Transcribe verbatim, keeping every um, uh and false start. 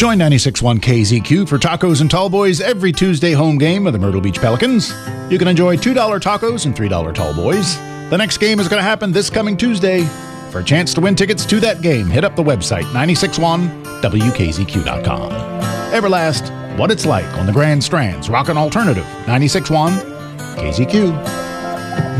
Join ninety-six point one K Z Q for tacos and tall boys every Tuesday home game of the Myrtle Beach Pelicans. You can enjoy two dollar tacos and three dollar tall boys. The next game is going to happen this coming Tuesday. For a chance to win tickets to that game, hit up the website nine six one W K Z Q dot com. Everlast, what it's like on the Grand Strand's Rockin' Alternative, ninety-six point one K Z Q.